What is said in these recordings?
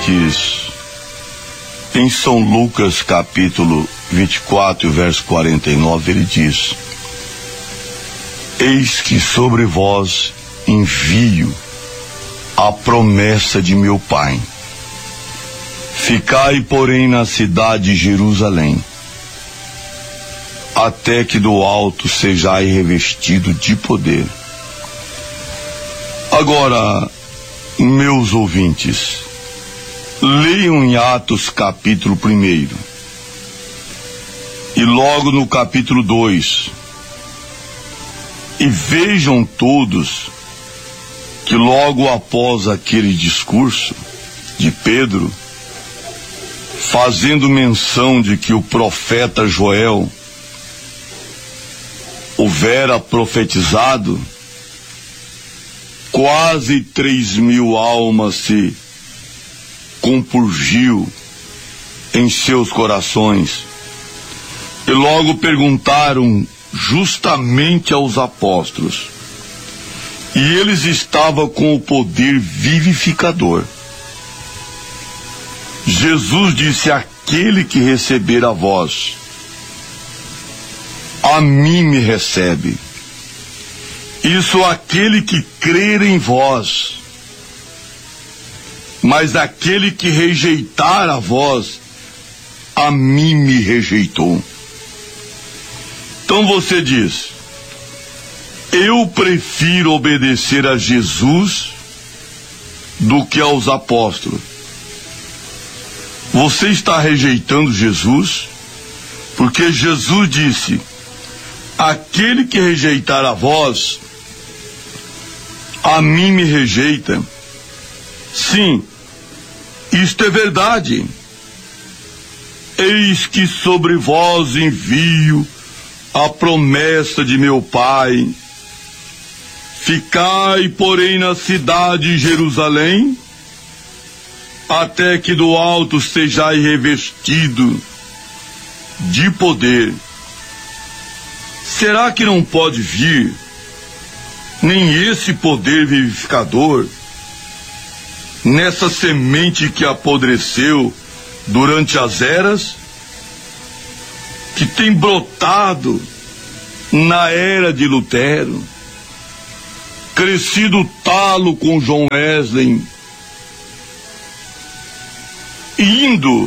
ouvintes, em São Lucas capítulo 24, verso 49, ele diz: eis que sobre vós envio a promessa de meu Pai. Ficai, porém, na cidade de Jerusalém, até que do alto sejais revestido de poder. Agora, meus ouvintes, leiam em Atos capítulo 1 e logo no capítulo 2, e vejam todos que logo após aquele discurso de Pedro, fazendo menção de que o profeta Joel houvera profetizado, quase 3.000 almas se compurgiu em seus corações, e logo perguntaram justamente aos apóstolos, e eles estavam com o poder vivificador. Jesus disse: aquele que receber a vós, a mim me recebe. Isso aquele que crer em vós, mas aquele que rejeitar a vós, a mim me rejeitou. Então você diz: eu prefiro obedecer a Jesus do que aos apóstolos. Você está rejeitando Jesus? Porque Jesus disse: aquele que rejeitar a vós, a mim me rejeita. Sim, isto é verdade. Eis que sobre vós envio a promessa de meu Pai. Ficai, porém, na cidade de Jerusalém, até que do alto sejais revestido de poder. Será que não pode vir nem esse poder vivificador nessa semente que apodreceu durante as eras, que tem brotado na era de Lutero, crescido talo com John Wesley, indo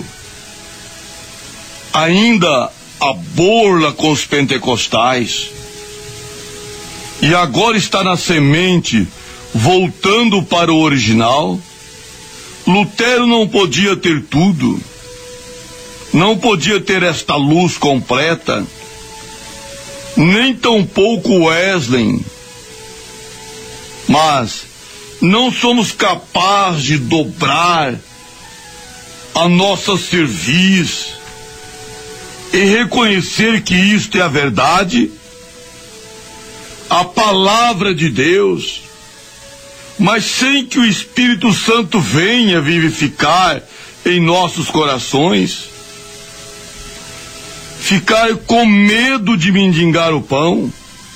ainda a borla com os pentecostais, e agora está na semente, voltando para o original? Lutero não podia ter tudo, não podia ter esta luz completa, nem tampouco Wesley, mas não somos capazes de dobrar a nossa cerviz e reconhecer que isto é a verdade, a palavra de Deus, mas sem que o Espírito Santo venha vivificar em nossos corações, ficar com medo de mendigar o pão.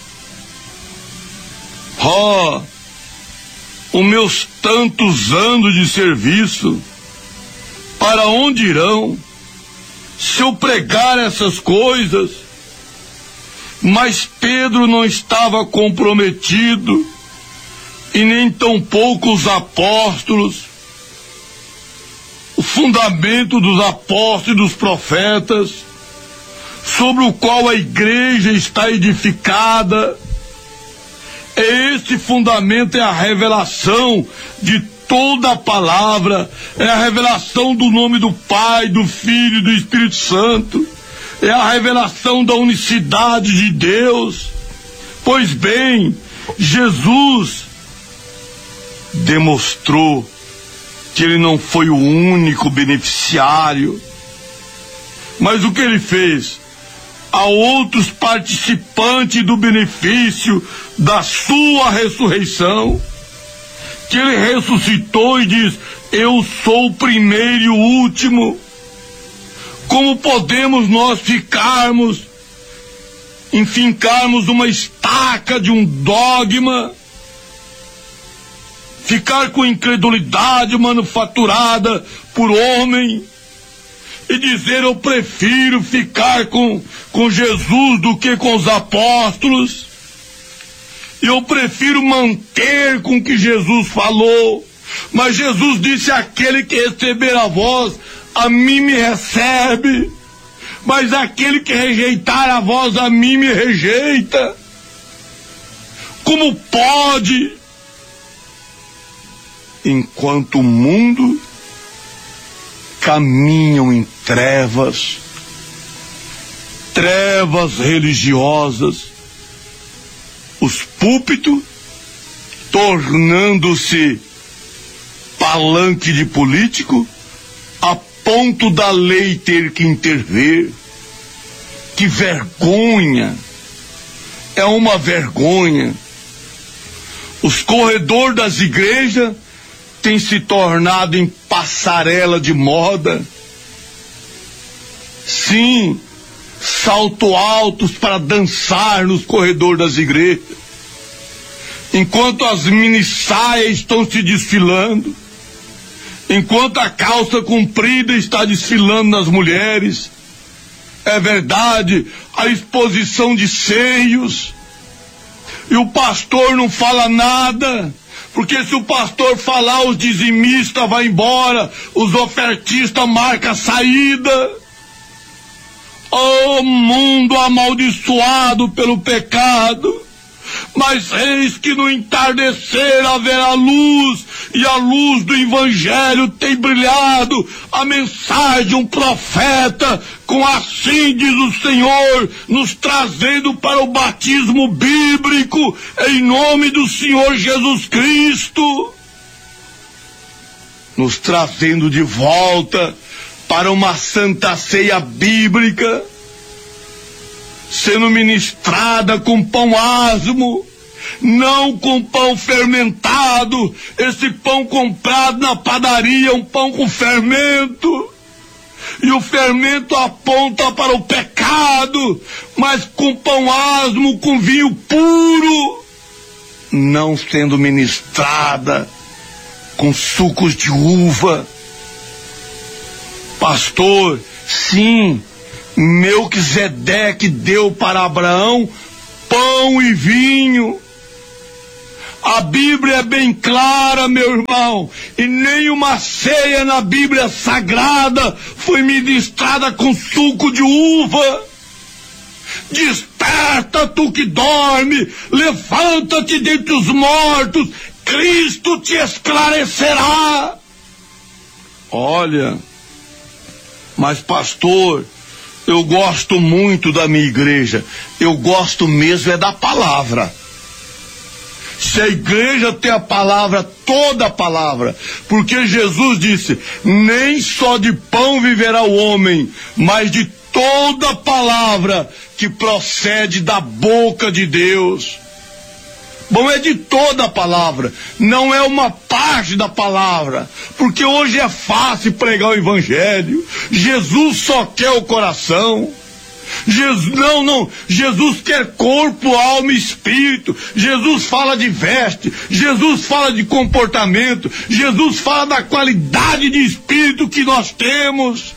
Os meus tantos anos de serviço, para onde irão se eu pregar essas coisas? Mas Pedro não estava comprometido, e nem tampouco os apóstolos. O fundamento dos apóstolos e dos profetas, sobre o qual a igreja está edificada, esse fundamento é a revelação de toda a palavra, é a revelação do nome do Pai, do Filho e do Espírito Santo, é a revelação da unicidade de Deus. Pois bem, Jesus demonstrou que ele não foi o único beneficiário, mas o que ele fez? Há outros participantes do benefício da sua ressurreição, que ele ressuscitou e diz: eu sou o primeiro e o último. Como podemos nós enfincarmos uma estaca de um dogma ficar com incredulidade manufaturada por homem e dizer: eu prefiro ficar com Jesus do que com os apóstolos, eu prefiro manter com o que Jesus falou. Mas Jesus disse: aquele que receber a vós, a mim me recebe, mas aquele que rejeitar a vós, a mim me rejeita. Como pode? Enquanto o mundo caminham em trevas religiosas, os púlpitos tornando-se palanque de político, a ponto da lei ter que intervir. Que vergonha! É uma vergonha. Os corredores das igrejas têm se tornado em passarela de moda. Sim, salto altos para dançar nos corredores das igrejas, enquanto as minissaias estão se desfilando, enquanto a calça comprida está desfilando nas mulheres. É verdade, a exposição de seios, e o pastor não fala nada, porque se o pastor falar, os dizimistas vão embora, os ofertistas marcam a saída. Oh, mundo amaldiçoado pelo pecado! Mas eis que no entardecer haverá luz, e a luz do Evangelho tem brilhado, a mensagem de um profeta, com assim diz o Senhor, nos trazendo para o batismo bíblico, em nome do Senhor Jesus Cristo, nos trazendo de volta para uma santa ceia bíblica, sendo ministrada com pão asmo, não com pão fermentado, esse pão comprado na padaria, um pão com fermento, e o fermento aponta para o pecado, mas com pão asmo, com vinho puro, não sendo ministrada com sucos de uva. Pastor, sim, Melquisedeque deu para Abraão pão e vinho. A Bíblia é bem clara, meu irmão, e nenhuma ceia na Bíblia sagrada foi ministrada com suco de uva. Desperta, tu que dorme, levanta-te dentre os mortos, Cristo te esclarecerá. Olha, mas pastor, eu gosto muito da minha igreja, eu gosto mesmo é da palavra. Se a igreja tem a palavra, toda a palavra, porque Jesus disse: nem só de pão viverá o homem, mas de toda a palavra que procede da boca de Deus. Bom, é de toda a palavra, não é uma parte da palavra, porque hoje é fácil pregar o evangelho. Jesus só quer o coração. Jesus quer corpo, alma e espírito. Jesus fala de veste, Jesus fala de comportamento, Jesus fala da qualidade de espírito que nós temos.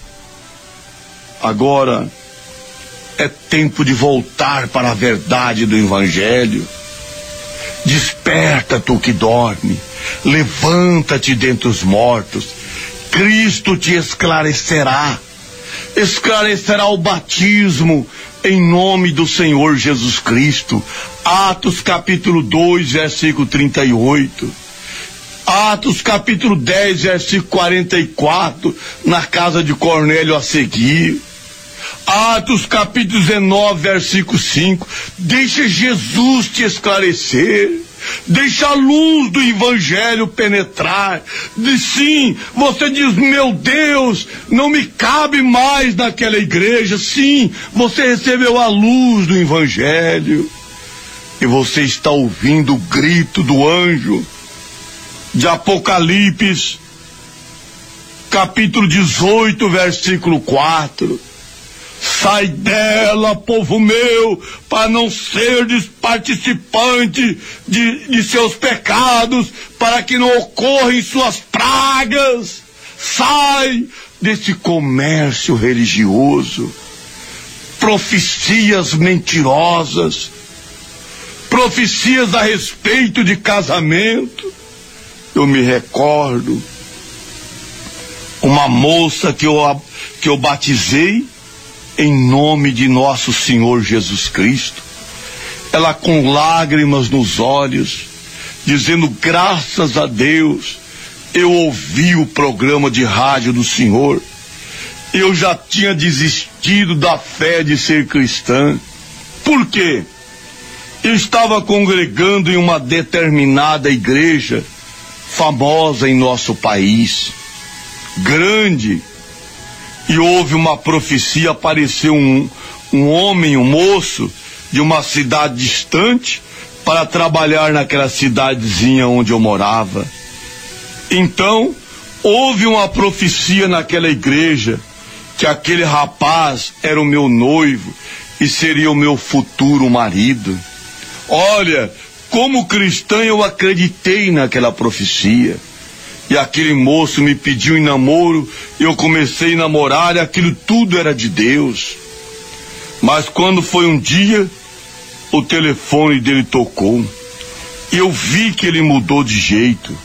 Agora é tempo de voltar para a verdade do evangelho. Desperta, tu que dorme, levanta-te dentre os mortos, Cristo te esclarecerá o batismo em nome do Senhor Jesus Cristo. Atos capítulo 2, versículo 38. Atos capítulo 10, versículo 44, na casa de Cornélio a seguir. Atos capítulo 19, versículo 5. Deixa Jesus te esclarecer. Deixa a luz do evangelho penetrar. Sim, você diz: meu Deus, não me cabe mais naquela igreja. Sim, você recebeu a luz do evangelho, e você está ouvindo o grito do anjo de Apocalipse capítulo 18, versículo 4. Sai dela, povo meu, para não seres participante de seus pecados, para que não ocorram suas pragas. Sai desse comércio religioso, profecias mentirosas, profecias a respeito de casamento. Eu me recordo uma moça que eu batizei em nome de nosso Senhor Jesus Cristo, ela com lágrimas nos olhos, dizendo: graças a Deus, eu ouvi o programa de rádio do Senhor, eu já tinha desistido da fé de ser cristã. Por quê? Eu estava congregando em uma determinada igreja, famosa em nosso país, grande, e houve uma profecia, apareceu um homem, um moço, de uma cidade distante, para trabalhar naquela cidadezinha onde eu morava. Então, houve uma profecia naquela igreja, que aquele rapaz era o meu noivo, e seria o meu futuro marido. Olha, como cristã eu acreditei naquela profecia. E aquele moço me pediu em namoro, eu comecei a namorar, e aquilo tudo era de Deus. Mas quando foi um dia, o telefone dele tocou. Eu vi que ele mudou de jeito.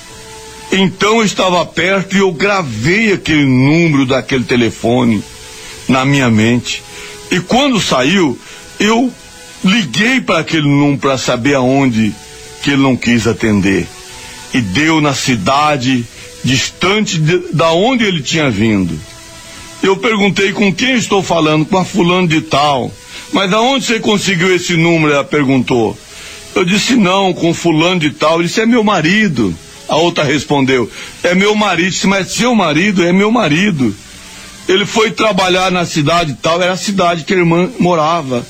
Então eu estava perto e eu gravei aquele número daquele telefone na minha mente. E quando saiu, eu liguei para aquele número para saber aonde que ele não quis atender. E deu na cidade distante da onde ele tinha vindo. Eu perguntei: com quem estou falando? Com a fulano de tal. Mas aonde você conseguiu esse número? Ela perguntou. Eu disse: não, com fulano de tal. Ele disse: é meu marido. A outra respondeu: é meu marido. Eu disse: mas seu marido? É meu marido. Ele foi trabalhar na cidade tal, era a cidade que a irmã morava.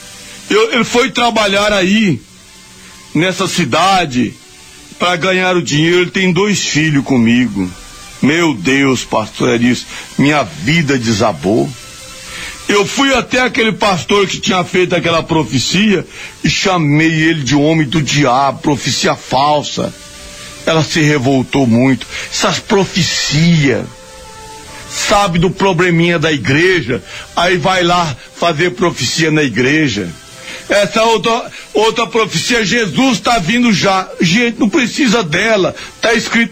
Ele foi trabalhar aí, nessa cidade, para ganhar o dinheiro. Ele tem 2 filhos comigo. Meu Deus, pastor, é isso. Minha vida desabou. Eu fui até aquele pastor que tinha feito aquela profecia e chamei ele de homem do diabo, profecia falsa. Ela se revoltou muito. Essas profecias, sabe do probleminha da igreja, aí vai lá fazer profecia na igreja. Essa outra profecia, Jesus está vindo já. Gente, não precisa dela. Está escrito